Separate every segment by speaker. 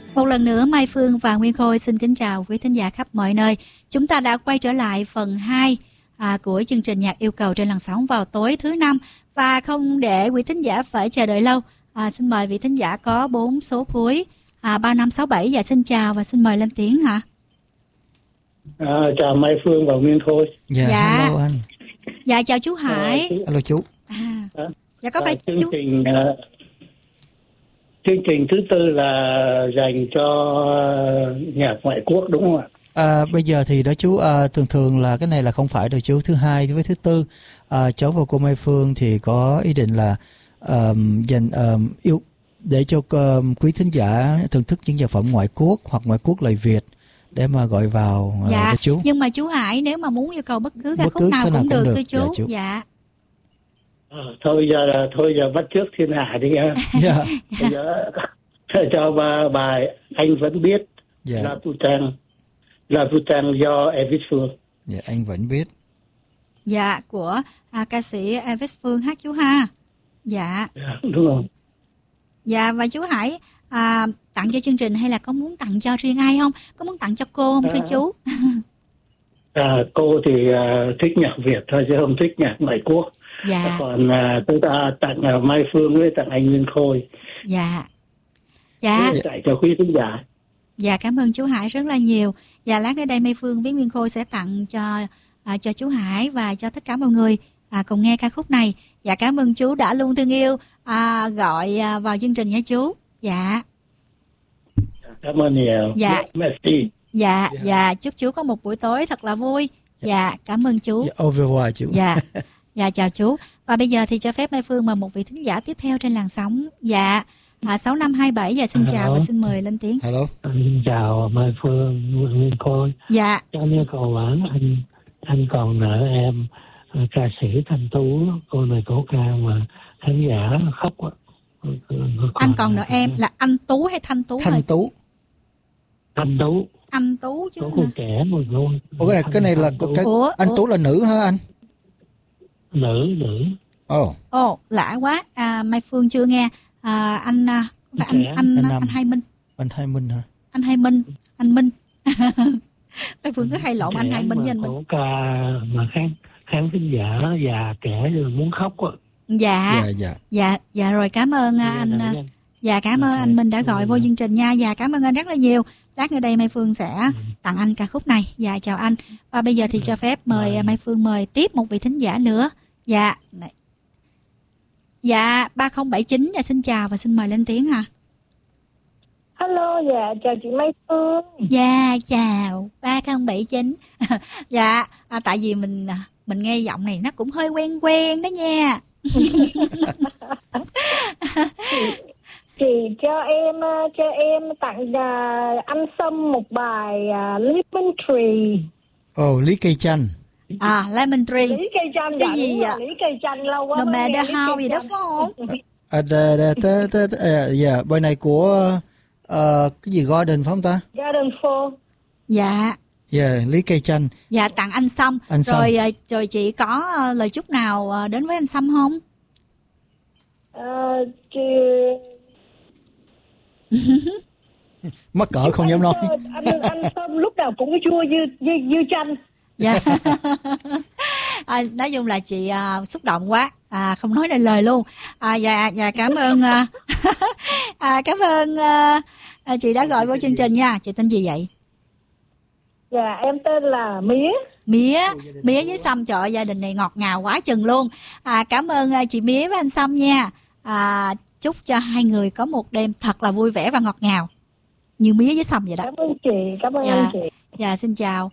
Speaker 1: Một lần nữa Mai Phương và Nguyên Khôi xin kính chào quý thính giả khắp mọi nơi. Chúng ta đã quay trở lại phần 2 của chương trình nhạc yêu cầu trên làn sóng vào tối thứ Năm. Và không để quý thính giả phải chờ đợi lâu, xin mời vị thính giả có 4 số cuối 3567 và xin chào và xin mời lên tiếng hả?
Speaker 2: Chào Mai Phương và Nguyên Khôi.
Speaker 1: Dạ.
Speaker 3: Hello anh.
Speaker 1: Dạ chào chú Hải.
Speaker 3: Hello chú.
Speaker 1: Dạ có phải chú
Speaker 2: chương trình thứ tư là dành cho nhạc ngoại quốc đúng không ạ?
Speaker 3: Bây giờ thì đó chú, thường là cái này là không phải đâu chú. Thứ hai với thứ tư, cháu và cô Mai Phương thì có ý định là dành yêu để cho quý thính giả thưởng thức những nhạc phẩm ngoại quốc hoặc ngoại quốc lời Việt để mà gọi vào
Speaker 1: dạ.
Speaker 3: chú.
Speaker 1: Nhưng mà chú Hải nếu mà muốn yêu cầu bất cứ ca khúc nào cũng được thưa chú.
Speaker 3: Dạ, chú.
Speaker 2: Thôi giờ bắt chước thiên hạ đi ha.
Speaker 3: Dạ.
Speaker 2: Bây giờ cho bài Anh Vẫn Biết.
Speaker 3: Dạ.
Speaker 2: La Bhutan do Elvis Phương.
Speaker 3: Dạ, anh vẫn biết.
Speaker 1: Dạ, của ca sĩ Elvis Phương hát chú ha. Dạ.
Speaker 2: Đúng không?
Speaker 1: Dạ, và chú Hải tặng cho chương trình hay là có muốn tặng cho riêng ai không? Có muốn tặng cho cô không thưa chú?
Speaker 2: Cô thì thích nhạc Việt thôi chứ không thích nhạc ngoại quốc.
Speaker 1: Dạ.
Speaker 2: Còn tôi ta tặng Mai Phương với tặng anh Nguyên Khôi.
Speaker 1: Dạ. Dạ.
Speaker 2: Để tặng cho quý khán giả.
Speaker 1: Dạ, cảm ơn chú Hải rất là nhiều. Và lát nữa đây Mai Phương với Nguyên Khôi sẽ tặng cho chú Hải và cho tất cả mọi người cùng nghe ca khúc này. Dạ, cảm ơn chú đã luôn thương yêu gọi vào chương trình nha chú. Dạ.
Speaker 2: Cảm ơn nhiều.
Speaker 1: Dạ.
Speaker 2: Merci.
Speaker 1: Dạ, dạ, chúc chú có một buổi tối thật là vui. Dạ, cảm ơn chú.
Speaker 3: Dạ, au revoir chú.
Speaker 1: Dạ. Dạ, chào chú. Và bây giờ thì cho phép Mai Phương mời một vị thính giả tiếp theo trên làn sóng. Dạ. 6527 và xin chào và xin mời lên tiếng.
Speaker 3: Hello.
Speaker 2: Xin chào Mai Phương, Nguyên Khôi.
Speaker 1: Dạ.
Speaker 2: Trong yêu cầu bản anh còn nợ em, ca sĩ Thanh Tú, cô này cổ ca mà khán giả khóc á.
Speaker 1: Anh còn nợ em là anh Tú hay Thanh Tú?
Speaker 3: Thanh Tú.
Speaker 2: Thanh Tú.
Speaker 1: Anh Tú chứ.
Speaker 2: Cô trẻ mà thôi.
Speaker 3: Ủa cái này là anh Tú là nữ hả anh?
Speaker 2: Nữ.
Speaker 1: Ồ, lạ quá. Mai Phương chưa nghe. Anh Hai Minh.
Speaker 3: Anh Hai Minh hả?
Speaker 1: Anh Minh. Mai Phương cứ hay lộn anh Hai Minh với anh Minh.
Speaker 2: Cổ ca mà khán thính giả già trẻ rồi muốn khóc á.
Speaker 1: Dạ rồi, cảm ơn anh. Dạ, cảm ơn anh Minh đã gọi vô chương trình nha. Dạ, cảm ơn anh rất là nhiều. Lát nữa đây Mai Phương sẽ tặng anh ca khúc này. Dạ, chào anh. Và bây giờ thì cho phép mời Mai Phương mời tiếp một vị thính giả nữa. Dạ. Dạ, 3079 và xin chào và xin mời lên tiếng ha.
Speaker 4: Hello, dạ, chào chị Mai Phương.
Speaker 1: Dạ, chào 3079. Dạ, tại vì mình nghe giọng này nó cũng hơi quen quen đó nha.
Speaker 4: Chị cho em tặng anh Sâm một bài Lemon Tree.
Speaker 3: Lý Cây Chanh.
Speaker 1: Lemon Tree.
Speaker 4: Lý Cây Chanh.
Speaker 1: Cái gì ạ?
Speaker 4: Lý Cây Chanh lâu quá.
Speaker 1: No matter how gì đó phải không?
Speaker 3: Dạ, bài này của cái gì Garden phải không ta?
Speaker 4: Garden 4.
Speaker 1: Dạ.
Speaker 3: Dạ, Lý Cây Chanh.
Speaker 1: Dạ, tặng anh Sâm. Rồi chị có lời chúc nào đến với anh Sâm không?
Speaker 3: Mắc cỡ không dám nói.
Speaker 4: Anh Sâm lúc nào cũng chua như chanh.
Speaker 1: Dạ. Nói chung là chị xúc động quá, không nói nên lời luôn. Dạ cảm ơn cảm ơn chị đã gọi vô chương trình nha. Chị tên gì vậy?
Speaker 4: Dạ, em tên là
Speaker 1: Mía với Sâm. Trời ơi, gia đình này ngọt ngào quá chừng luôn. Cảm ơn chị Mía với anh Sâm nha. Chúc cho hai người có một đêm thật là vui vẻ và ngọt ngào như Mía với Sâm vậy đó.
Speaker 4: Cảm ơn anh chị.
Speaker 1: Dạ, xin chào.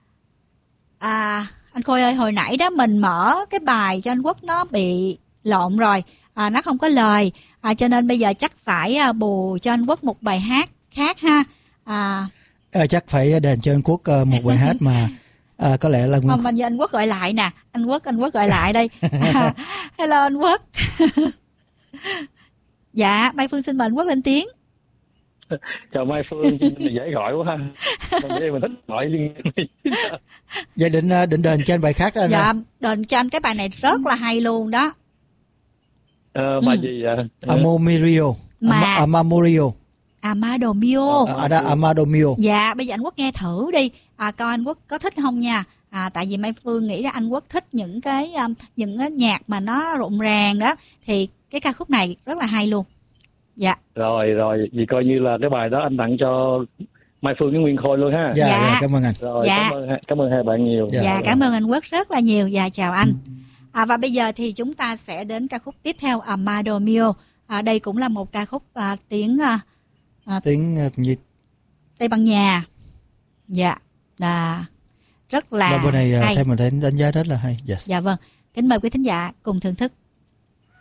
Speaker 1: Anh Khôi ơi, hồi nãy đó mình mở cái bài cho anh Quốc nó bị lộn rồi, nó không có lời, cho nên bây giờ chắc phải bù cho anh Quốc một bài hát khác ha.
Speaker 3: Chắc phải đền cho anh Quốc một bài hát mà có lẽ là
Speaker 1: không, bây giờ anh Quốc gọi lại nè. Anh Quốc gọi lại đây. Hello anh Quốc. Dạ, Mai Phương xin mời anh Quốc lên tiếng.
Speaker 2: Chào Mai Phương, dễ gọi quá ha. Mình thích gọi liên.
Speaker 3: Vậy định đền cho anh bài khác đó anh.
Speaker 1: Dạ, đền cho anh cái bài này rất là hay luôn đó.
Speaker 2: Bài gì vậy?
Speaker 3: Amorio.
Speaker 1: Amado Mio.
Speaker 3: Amado Mio.
Speaker 1: Dạ, bây giờ anh Quốc nghe thử đi, coi anh Quốc có thích không nha. Tại vì Mai Phương nghĩ ra anh Quốc thích những cái nhạc mà nó rộn ràng đó, thì cái ca khúc này rất là hay luôn. Dạ.
Speaker 5: Rồi, vì coi như là cái bài đó anh tặng cho Mai Phương với Nguyên Khôi luôn ha.
Speaker 3: Dạ, cảm ơn anh.
Speaker 5: Rồi, cảm ơn hai bạn nhiều.
Speaker 1: Dạ, cảm ơn anh Quốc rất là nhiều. Dạ, chào anh. Và bây giờ thì chúng ta sẽ đến ca khúc tiếp theo, Amado Mio. Đây cũng là một ca khúc tiếng Tây Ban Nha. Dạ, rất là
Speaker 3: bên này
Speaker 1: hay.
Speaker 3: theo mình thấy đánh giá rất là hay. Yes.
Speaker 1: Dạ vâng, kính mời quý thính giả cùng thưởng thức.